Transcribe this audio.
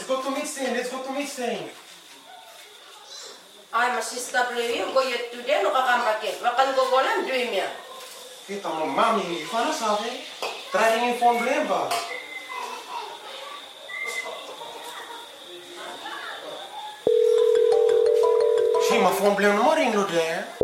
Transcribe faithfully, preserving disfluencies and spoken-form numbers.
let's go to meeting, let's go to meeting. Ay, masista beliau goyet tu dia no kakambake. Makan gogolan duimnya. Kita mau mami, fala sabe? Trazem em phone lembra? Sim, mas phone lembra não morinho, né?